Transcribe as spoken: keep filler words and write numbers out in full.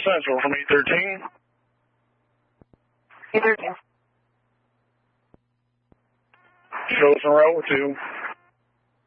Central from eight thirteen. eight thirteen. Shows en route to